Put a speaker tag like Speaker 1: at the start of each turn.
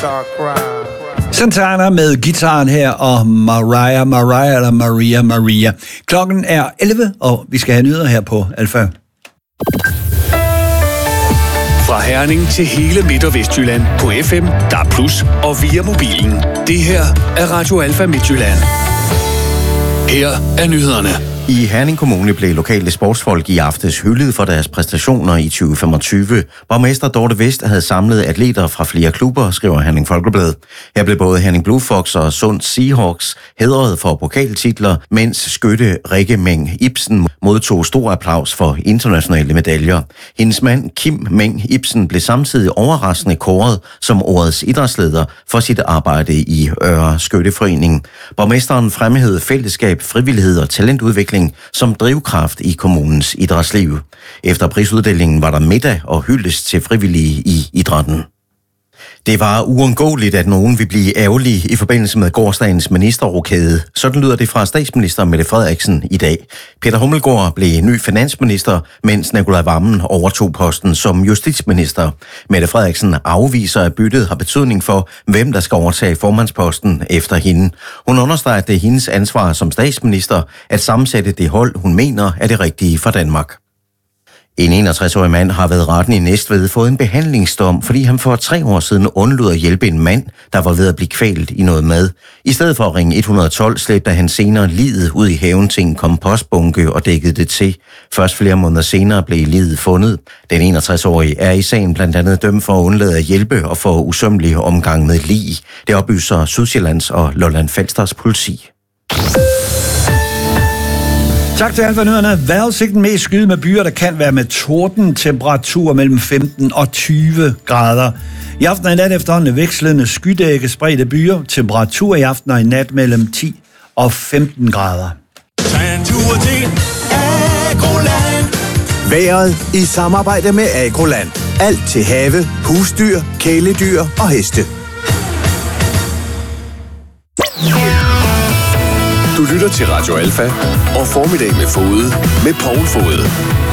Speaker 1: Santana med gitaren her, og Maria. Klokken er 11, og vi skal have nyheder her på Alfa.
Speaker 2: Fra Herning til hele Midt- og Vestjylland på FM, DAB+, og via mobilen. Det her er Radio Alfa Midtjylland. Her er nyhederne.
Speaker 3: I Herning Kommune blev lokale sportsfolk i aftes hyldet for deres præstationer i 2025. Borgmester Dorte Vest havde samlet atleter fra flere klubber, skriver Herning Folkeblad. Her blev både Herning Blue Fox og Sund Seahawks hædret for pokaltitler, mens skytte Rikke Meng Ibsen modtog stor applaus for internationale medaljer. Hendes mand Kim Meng Ibsen blev samtidig overraskende kåret som årets idrætsleder for sit arbejde i Øre Skytteforening. Borgmesteren fremhævede fællesskab, frivillighed og talentudvikling som drivkraft i kommunens idrætsliv. Efter prisuddelingen var der middag og hyldest til frivillige i idrætten. Det var uundgåeligt, at nogen vil blive ærgerlige i forbindelse med gårsdagens ministerrokade. Sådan lyder det fra statsminister Mette Frederiksen i dag. Peter Hummelgaard blev ny finansminister, mens Nicolai Wammen overtog posten som justitsminister. Mette Frederiksen afviser, at byttet har betydning for, hvem der skal overtage formandsposten efter hende. Hun understreger, at det er hendes ansvar som statsminister at sammensætte det hold, hun mener er det rigtige for Danmark. En 61-årig mand har ved retten i Næstved fået en behandlingsdom, fordi han for 3 år siden undlod at hjælpe en mand, der var ved at blive kvalt i noget mad. I stedet for at ringe 112 slæbte han senere liget ud i haven til en kompostbunke og dækkede det til. Først flere måneder senere blev liget fundet. Den 61-årige er i sagen blandt andet dømt for at undlade at hjælpe og for usømmelig omgang med lig. Det oplyser Sydsjællands og Lolland Falsters politi.
Speaker 1: Tak til Alfa-nyhederne. Vejrudsigten mest skyde med byer, der kan være med torden, temperatur mellem 15 og 20 grader. I aften og i nat efterhånden vekslende skydække spredte byer, temperatur i aften og i nat mellem 10 og 15 grader.
Speaker 4: Vejret i samarbejde med Agroland. Alt til have, husdyr, kæledyr og heste.
Speaker 2: Du lytter til Radio Alfa og Formiddag med Fode med Poul Fode.